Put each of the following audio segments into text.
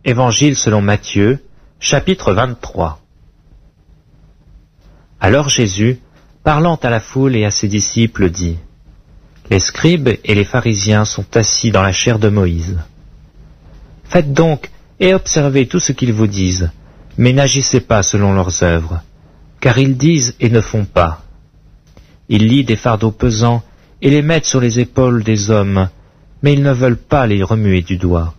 Évangile selon Matthieu, chapitre 23. Alors Jésus, parlant à la foule et à ses disciples, dit : Les scribes et les pharisiens sont assis dans la chaire de Moïse. Faites donc et observez tout ce qu'ils vous disent, mais n'agissez pas selon leurs œuvres, car ils disent et ne font pas. Ils lient des fardeaux pesants et les mettent sur les épaules des hommes, mais ils ne veulent pas les remuer du doigt.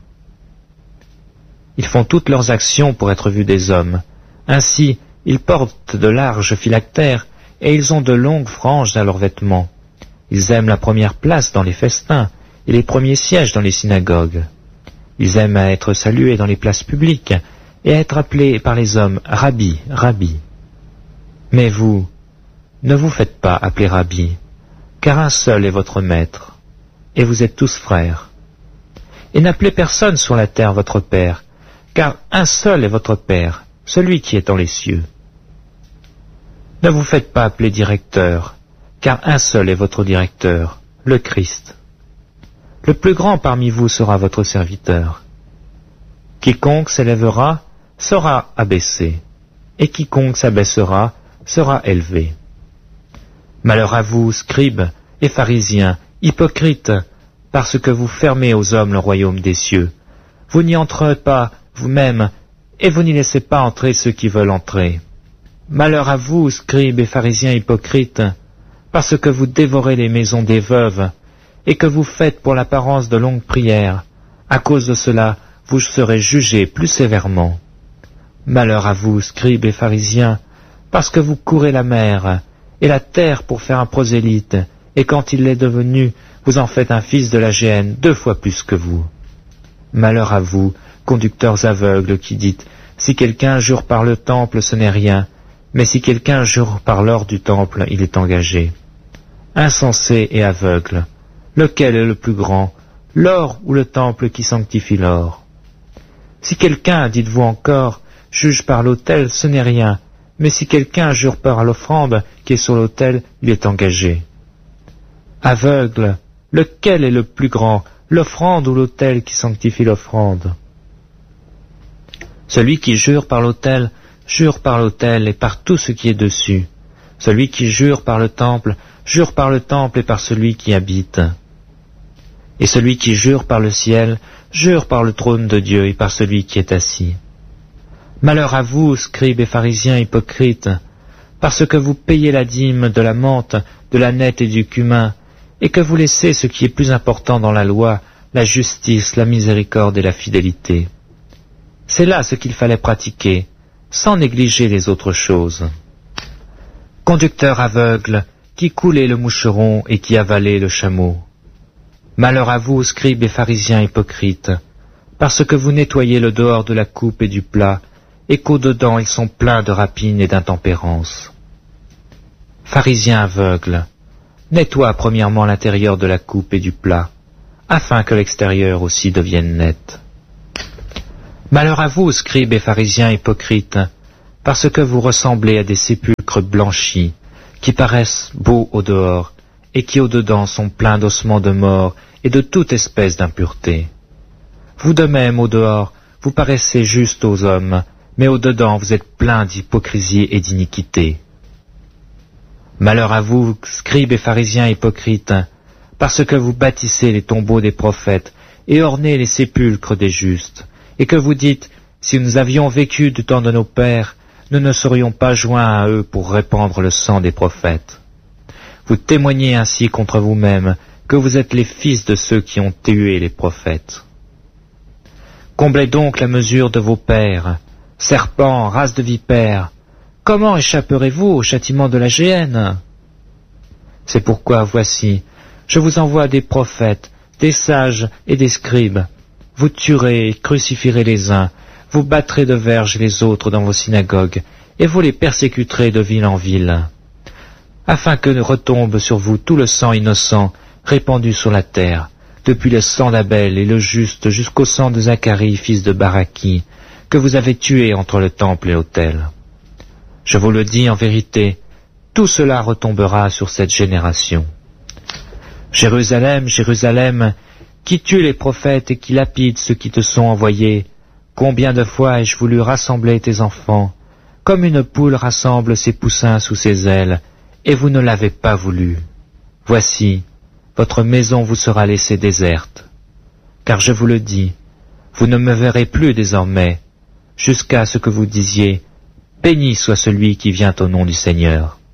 Ils font toutes leurs actions pour être vus des hommes. Ainsi, ils portent de larges phylactères et ils ont de longues franges à leurs vêtements. Ils aiment la première place dans les festins et les premiers sièges dans les synagogues. Ils aiment à être salués dans les places publiques et à être appelés par les hommes « Rabbi, Rabbi ». Mais vous, ne vous faites pas appeler Rabbi, car un seul est votre maître, et vous êtes tous frères. Et n'appelez personne sur la terre votre Père, car un seul est votre Père, celui qui est dans les cieux. Ne vous faites pas appeler directeur, car un seul est votre directeur, le Christ. Le plus grand parmi vous sera votre serviteur. Quiconque s'élèvera sera abaissé, et quiconque s'abaissera sera élevé. Malheur à vous, scribes et pharisiens, hypocrites, parce que vous fermez aux hommes le royaume des cieux. Vous n'y entrez pas vous-même, et vous n'y laissez pas entrer ceux qui veulent entrer. Malheur à vous, scribes et pharisiens hypocrites, parce que vous dévorez les maisons des veuves, et que vous faites pour l'apparence de longues prières. À cause de cela, vous serez jugés plus sévèrement. Malheur à vous, scribes et pharisiens, parce que vous courez la mer et la terre pour faire un prosélyte, et quand il l'est devenu, vous en faites un fils de la géhenne 2 fois plus que vous. Malheur à vous, conducteurs aveugles, qui dites : si quelqu'un jure par le temple, ce n'est rien, mais si quelqu'un jure par l'or du temple, il est engagé. Insensés et aveugles, lequel est le plus grand, l'or ou le temple qui sanctifie l'or? Si quelqu'un, dites-vous encore, juge par l'autel, ce n'est rien, mais si quelqu'un jure par l'offrande qui est sur l'autel, il est engagé. Aveugle, lequel est le plus grand, l'offrande ou l'autel qui sanctifie l'offrande? Celui qui jure par l'autel et par tout ce qui est dessus. Celui qui jure par le temple et par celui qui habite. Et celui qui jure par le ciel, jure par le trône de Dieu et par celui qui est assis. Malheur à vous, scribes et pharisiens hypocrites, parce que vous payez la dîme de la menthe, de la nette et du cumin, et que vous laissez ce qui est plus important dans la loi, la justice, la miséricorde et la fidélité. C'est là ce qu'il fallait pratiquer, sans négliger les autres choses. Conducteurs aveugles, qui coulez le moucheron et qui avalez le chameau. Malheur à vous, scribes et pharisiens hypocrites, parce que vous nettoyez le dehors de la coupe et du plat, et qu'au-dedans ils sont pleins de rapine et d'intempérance. Pharisiens aveugles, nettoie premièrement l'intérieur de la coupe et du plat, afin que l'extérieur aussi devienne net. Malheur à vous, scribes et pharisiens hypocrites, parce que vous ressemblez à des sépulcres blanchis, qui paraissent beaux au dehors, et qui au dedans sont pleins d'ossements de mort et de toute espèce d'impureté. Vous de même, au dehors, vous paraissez justes aux hommes, mais au dedans vous êtes pleins d'hypocrisie et d'iniquité. Malheur à vous, scribes et pharisiens hypocrites, parce que vous bâtissez les tombeaux des prophètes et ornez les sépulcres des justes, et que vous dites : si nous avions vécu du temps de nos pères, nous ne serions pas joints à eux pour répandre le sang des prophètes. Vous témoignez ainsi contre vous-même que vous êtes les fils de ceux qui ont tué les prophètes. Comblez donc la mesure de vos pères, serpents, race de vipères. Comment échapperez-vous au châtiment de la géhenne? C'est pourquoi, voici, je vous envoie des prophètes, des sages et des scribes. Vous tuerez et crucifierez les uns, vous battrez de verges les autres dans vos synagogues, et vous les persécuterez de ville en ville, afin que retombe sur vous tout le sang innocent répandu sur la terre, depuis le sang d'Abel et le juste jusqu'au sang de Zacharie, fils de Baraki, que vous avez tué entre le temple et l'autel. Je vous le dis en vérité, tout cela retombera sur cette génération. Jérusalem, Jérusalem, qui tue les prophètes et qui lapide ceux qui te sont envoyés, Combien de fois ai-je voulu rassembler tes enfants, comme une poule rassemble ses poussins sous ses ailes, et vous ne l'avez pas voulu. Voici, votre maison vous sera laissée déserte. Car je vous le dis, vous ne me verrez plus désormais, jusqu'à ce que vous disiez, béni soit celui qui vient au nom du Seigneur.